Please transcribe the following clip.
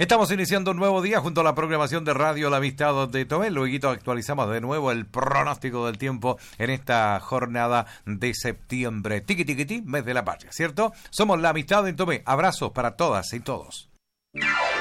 Estamos iniciando un nuevo día junto a la programación de Radio La Amistad de Tomé. Luego actualizamos de nuevo el pronóstico del tiempo en esta jornada de septiembre. Tiqui tiqui ti, mes de la patria, ¿cierto? Somos La Amistad de Tomé. Abrazos para todas y todos.